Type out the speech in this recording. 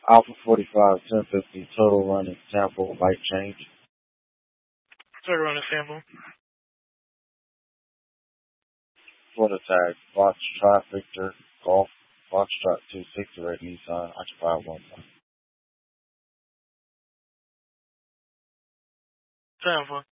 Alpha 45, 1050, total running, Tampa, light change. Total running sample. For the tag, Foxtrot Victor, Golf, Foxtrot 260, Red Nissan, Occupy 11. Tampa.